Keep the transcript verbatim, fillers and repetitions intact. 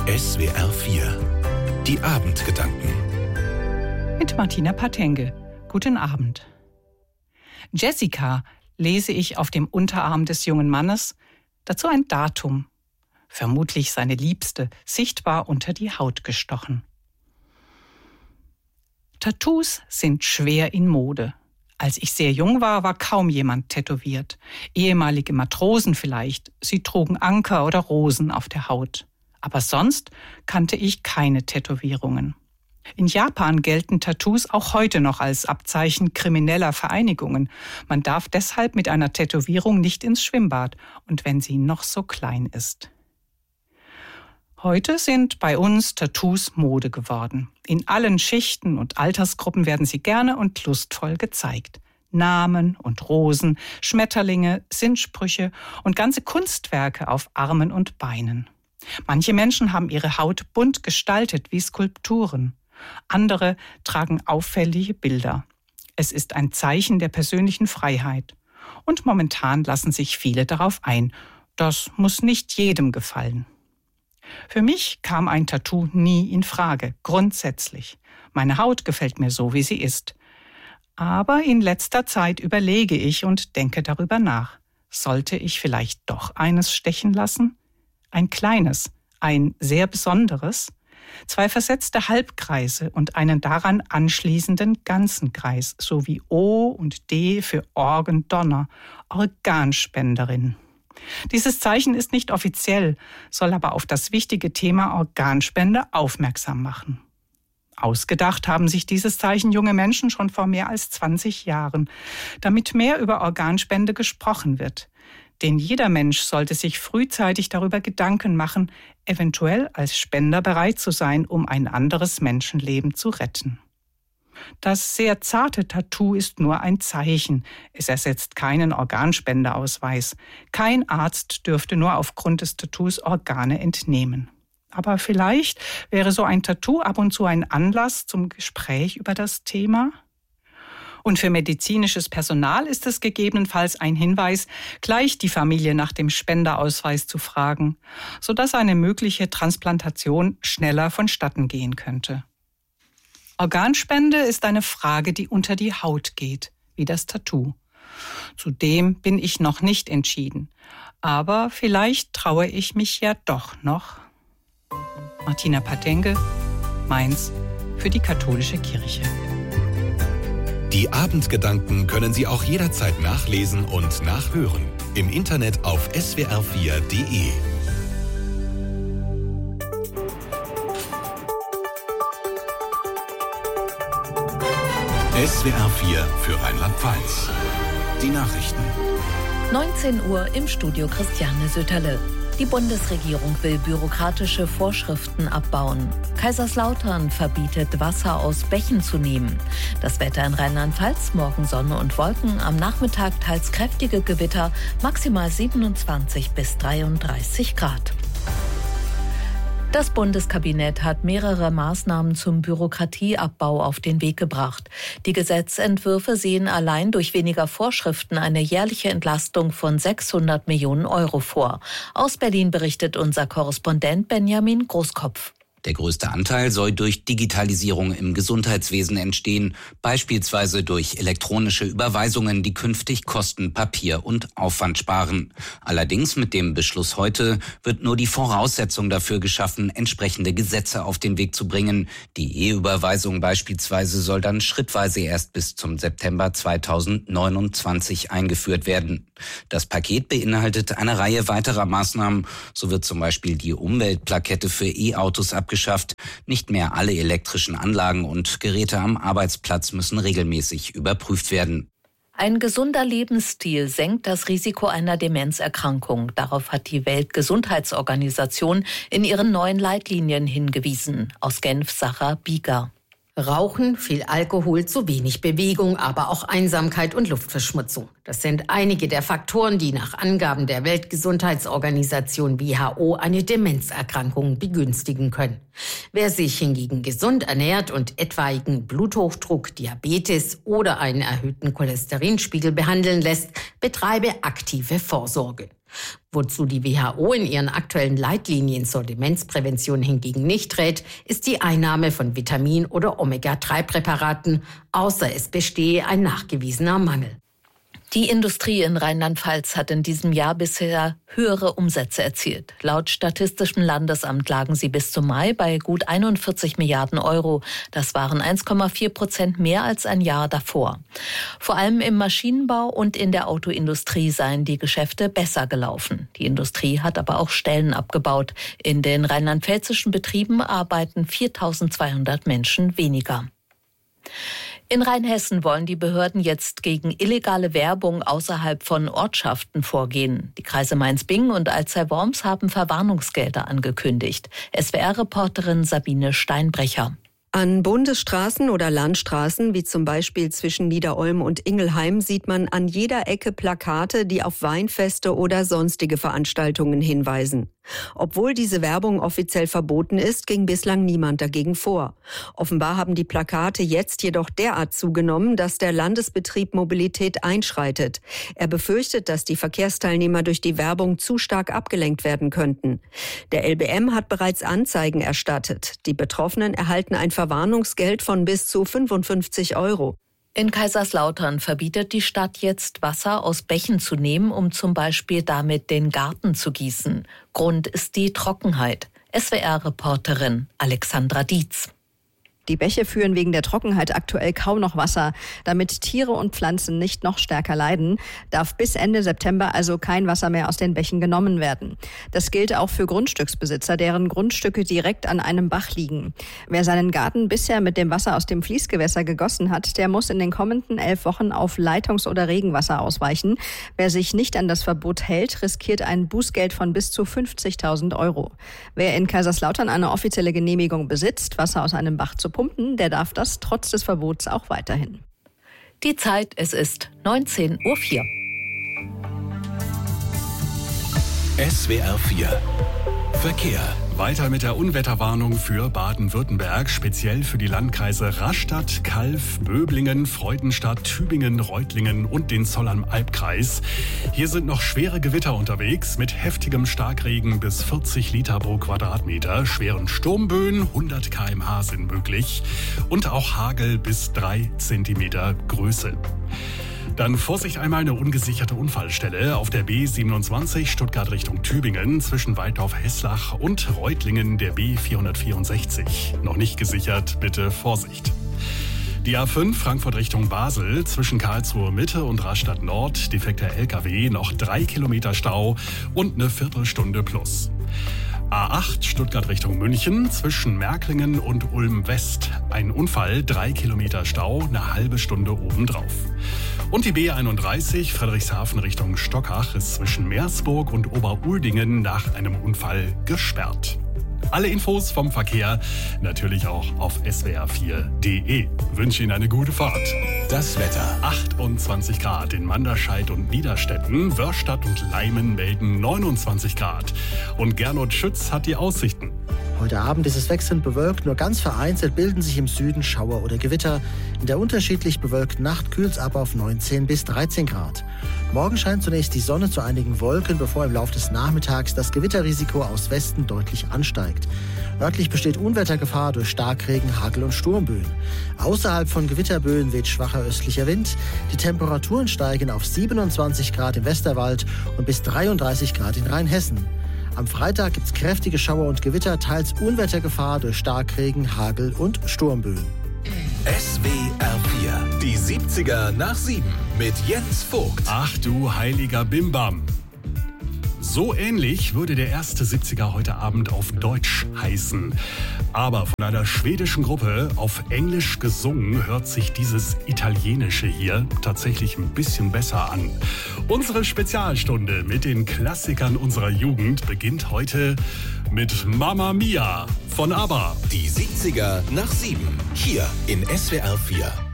S W R vier. Die Abendgedanken. Mit Martina Patenge. Guten Abend. Jessica lese ich auf dem Unterarm des jungen Mannes, dazu ein Datum. Vermutlich seine Liebste, sichtbar unter die Haut gestochen. Tattoos sind schwer in Mode. Als ich sehr jung war, war kaum jemand tätowiert. Ehemalige Matrosen vielleicht, sie trugen Anker oder Rosen auf der Haut. Aber sonst kannte ich keine Tätowierungen. In Japan gelten Tattoos auch heute noch als Abzeichen krimineller Vereinigungen. Man darf deshalb mit einer Tätowierung nicht ins Schwimmbad, und wenn sie noch so klein ist. Heute sind bei uns Tattoos Mode geworden. In allen Schichten und Altersgruppen werden sie gerne und lustvoll gezeigt. Namen und Rosen, Schmetterlinge, Sinnsprüche und ganze Kunstwerke auf Armen und Beinen. Manche Menschen haben ihre Haut bunt gestaltet wie Skulpturen. Andere tragen auffällige Bilder. Es ist ein Zeichen der persönlichen Freiheit. Und momentan lassen sich viele darauf ein. Das muss nicht jedem gefallen. Für mich kam ein Tattoo nie in Frage, grundsätzlich. Meine Haut gefällt mir so, wie sie ist. Aber in letzter Zeit überlege ich und denke darüber nach. Sollte ich vielleicht doch eines stechen lassen? Ein kleines, ein sehr besonderes, zwei versetzte Halbkreise und einen daran anschließenden ganzen Kreis, sowie O und D für Orgendonner, Organspenderin. Dieses Zeichen ist nicht offiziell, soll aber auf das wichtige Thema Organspende aufmerksam machen. Ausgedacht haben sich dieses Zeichen junge Menschen schon vor mehr als zwanzig Jahren, damit mehr über Organspende gesprochen wird. Denn jeder Mensch sollte sich frühzeitig darüber Gedanken machen, eventuell als Spender bereit zu sein, um ein anderes Menschenleben zu retten. Das sehr zarte Tattoo ist nur ein Zeichen. Es ersetzt keinen Organspendeausweis. Kein Arzt dürfte nur aufgrund des Tattoos Organe entnehmen. Aber vielleicht wäre so ein Tattoo ab und zu ein Anlass zum Gespräch über das Thema. Und für medizinisches Personal ist es gegebenenfalls ein Hinweis, gleich die Familie nach dem Spenderausweis zu fragen, sodass eine mögliche Transplantation schneller vonstatten gehen könnte. Organspende ist eine Frage, die unter die Haut geht, wie das Tattoo. Zudem bin ich noch nicht entschieden, aber vielleicht traue ich mich ja doch noch. Martina Patenge, Mainz, für die Katholische Kirche. Die Abendgedanken können Sie auch jederzeit nachlesen und nachhören. Im Internet auf S W R vier Punkt de. S W R vier für Rheinland-Pfalz. Die Nachrichten. neunzehn Uhr im Studio Christiane Sütterle. Die Bundesregierung will bürokratische Vorschriften abbauen. Kaiserslautern verbietet, Wasser aus Bächen zu nehmen. Das Wetter in Rheinland-Pfalz, morgen Sonne und Wolken, am Nachmittag teils kräftige Gewitter, maximal siebenundzwanzig bis dreiunddreißig Grad. Das Bundeskabinett hat mehrere Maßnahmen zum Bürokratieabbau auf den Weg gebracht. Die Gesetzentwürfe sehen allein durch weniger Vorschriften eine jährliche Entlastung von sechshundert Millionen Euro vor. Aus Berlin berichtet unser Korrespondent Benjamin Großkopf. Der größte Anteil soll durch Digitalisierung im Gesundheitswesen entstehen, beispielsweise durch elektronische Überweisungen, die künftig Kosten, Papier und Aufwand sparen. Allerdings mit dem Beschluss heute wird nur die Voraussetzung dafür geschaffen, entsprechende Gesetze auf den Weg zu bringen. Die E-Überweisung beispielsweise soll dann schrittweise erst bis zum September zweitausendneunundzwanzig eingeführt werden. Das Paket beinhaltet eine Reihe weiterer Maßnahmen. So wird zum Beispiel die Umweltplakette für E-Autos abgeschafft. Nicht mehr alle elektrischen Anlagen und Geräte am Arbeitsplatz müssen regelmäßig überprüft werden. Ein gesunder Lebensstil senkt das Risiko einer Demenzerkrankung. Darauf hat die Weltgesundheitsorganisation in ihren neuen Leitlinien hingewiesen. Aus Genf Sarah Bieger. Rauchen, viel Alkohol, zu wenig Bewegung, aber auch Einsamkeit und Luftverschmutzung. Das sind einige der Faktoren, die nach Angaben der Weltgesundheitsorganisation W H O eine Demenzerkrankung begünstigen können. Wer sich hingegen gesund ernährt und etwaigen Bluthochdruck, Diabetes oder einen erhöhten Cholesterinspiegel behandeln lässt, betreibe aktive Vorsorge. Wozu die W H O in ihren aktuellen Leitlinien zur Demenzprävention hingegen nicht rät, ist die Einnahme von Vitamin- oder Omega drei Präparaten, außer es bestehe ein nachgewiesener Mangel. Die Industrie in Rheinland-Pfalz hat in diesem Jahr bisher höhere Umsätze erzielt. Laut Statistischem Landesamt lagen sie bis zum Mai bei gut einundvierzig Milliarden Euro. Das waren eins Komma vier Prozent mehr als ein Jahr davor. Vor allem im Maschinenbau und in der Autoindustrie seien die Geschäfte besser gelaufen. Die Industrie hat aber auch Stellen abgebaut. In den rheinland-pfälzischen Betrieben arbeiten viertausendzweihundert Menschen weniger. In Rheinhessen wollen die Behörden jetzt gegen illegale Werbung außerhalb von Ortschaften vorgehen. Die Kreise Mainz-Bingen und Alzey-Worms haben Verwarnungsgelder angekündigt. S W R-Reporterin Sabine Steinbrecher. An Bundesstraßen oder Landstraßen, wie zum Beispiel zwischen Niederolm und Ingelheim, sieht man an jeder Ecke Plakate, die auf Weinfeste oder sonstige Veranstaltungen hinweisen. Obwohl diese Werbung offiziell verboten ist, ging bislang niemand dagegen vor. Offenbar haben die Plakate jetzt jedoch derart zugenommen, dass der Landesbetrieb Mobilität einschreitet. Er befürchtet, dass die Verkehrsteilnehmer durch die Werbung zu stark abgelenkt werden könnten. Der L B M hat bereits Anzeigen erstattet. Die Betroffenen erhalten ein Verwarnungsgeld von bis zu fünfundfünfzig Euro. In Kaiserslautern verbietet die Stadt jetzt, Wasser aus Bächen zu nehmen, um zum Beispiel damit den Garten zu gießen. Grund ist die Trockenheit. S W R-Reporterin Alexandra Dietz. Die Bäche führen wegen der Trockenheit aktuell kaum noch Wasser. Damit Tiere und Pflanzen nicht noch stärker leiden, darf bis Ende September also kein Wasser mehr aus den Bächen genommen werden. Das gilt auch für Grundstücksbesitzer, deren Grundstücke direkt an einem Bach liegen. Wer seinen Garten bisher mit dem Wasser aus dem Fließgewässer gegossen hat, der muss in den kommenden elf Wochen auf Leitungs- oder Regenwasser ausweichen. Wer sich nicht an das Verbot hält, riskiert ein Bußgeld von bis zu fünfzigtausend Euro. Wer in Kaiserslautern eine offizielle Genehmigung besitzt, Wasser aus einem Bach zu pumpen, der darf das trotz des Verbots auch weiterhin. Die Zeit, es ist neunzehn Uhr vier. S W R vier Verkehr. Weiter mit der Unwetterwarnung für Baden-Württemberg, speziell für die Landkreise Rastatt, Calw, Böblingen, Freudenstadt, Tübingen, Reutlingen und den Zollern-Albkreis. Hier sind noch schwere Gewitter unterwegs mit heftigem Starkregen bis vierzig Liter pro Quadratmeter. Schweren Sturmböen, hundert Kilometer pro Stunde sind möglich und auch Hagel bis drei Zentimeter Größe. Dann Vorsicht, einmal eine ungesicherte Unfallstelle auf der B siebenundzwanzig Stuttgart Richtung Tübingen zwischen Weidorf-Heslach und Reutlingen der B vierhundertvierundsechzig. Noch nicht gesichert, bitte Vorsicht. Die A fünf Frankfurt Richtung Basel zwischen Karlsruhe Mitte und Rastatt Nord, defekter L K W, noch drei Kilometer Stau und eine Viertelstunde plus. A acht Stuttgart Richtung München zwischen Märklingen und Ulm West. Ein Unfall, drei Kilometer Stau, eine halbe Stunde obendrauf. Und die B einunddreißig Friedrichshafen Richtung Stockach ist zwischen Meersburg und Oberuldingen nach einem Unfall gesperrt. Alle Infos vom Verkehr natürlich auch auf S W R vier punkt de. Wünsche Ihnen eine gute Fahrt. Das Wetter. achtundzwanzig Grad in Manderscheid und Niederstetten. Wörstadt und Leimen melden neunundzwanzig Grad. Und Gernot Schütz hat die Aussichten. Heute Abend ist es wechselnd bewölkt, nur ganz vereinzelt bilden sich im Süden Schauer oder Gewitter. In der unterschiedlich bewölkten Nacht kühlt es ab auf neunzehn bis dreizehn Grad. Morgen scheint zunächst die Sonne zu einigen Wolken, bevor im Laufe des Nachmittags das Gewitterrisiko aus Westen deutlich ansteigt. Örtlich besteht Unwettergefahr durch Starkregen, Hagel und Sturmböen. Außerhalb von Gewitterböen weht schwacher östlicher Wind. Die Temperaturen steigen auf siebenundzwanzig Grad im Westerwald und bis dreiunddreißig Grad in Rheinhessen. Am Freitag gibt es kräftige Schauer und Gewitter, teils Unwettergefahr durch Starkregen, Hagel und Sturmböen. S W R vier, die siebziger nach sieben mit Jens Vogt. Ach du heiliger Bimbam. So ähnlich würde der erste siebziger heute Abend auf Deutsch heißen. Aber von einer schwedischen Gruppe auf Englisch gesungen hört sich dieses Italienische hier tatsächlich ein bisschen besser an. Unsere Spezialstunde mit den Klassikern unserer Jugend beginnt heute mit Mamma Mia von ABBA. Die siebziger nach sieben, hier in S W R vier.